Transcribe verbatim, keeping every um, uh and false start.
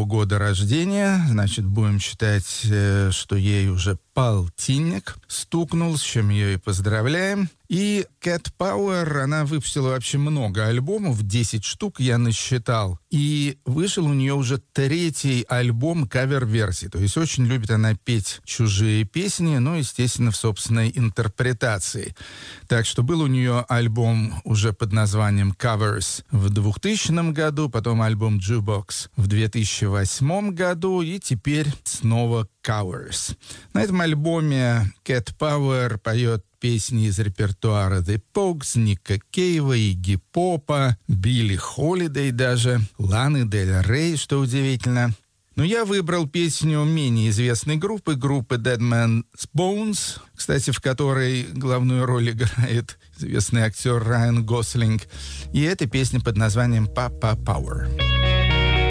восьмого года рождения. Значит, будем считать, что ей уже полтинник стукнул, с чем ее и поздравляем. И Cat Power, она выпустила вообще много альбомов, десять штук я насчитал. И вышел у нее уже третий альбом кавер-версий. То есть очень любит она петь чужие песни, но, естественно, в собственной интерпретации. Так что был у нее альбом уже под названием Covers в двухтысячном году, потом альбом Jukebox в две тысячи восьмом году, и теперь снова Covers. На этом альбоме Cat Power поет песни из репертуара The Pogues, Ника Кейва, Игги Попа, Билли Холидей даже, Ланы Дель Рей, что удивительно. Но я выбрал песню менее известной группы, группы Dead Man's Bones, кстати, в которой главную роль играет известный актер Райан Гослинг. И эта песня под названием Papa Power.